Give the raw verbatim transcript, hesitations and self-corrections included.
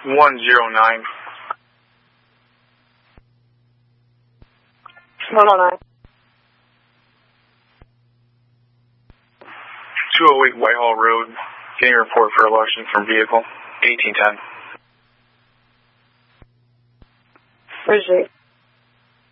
one zero nine. one oh nine. two oh eight Whitehall Road. Getting a report for a large from vehicle. eighteen ten. Appreciate it.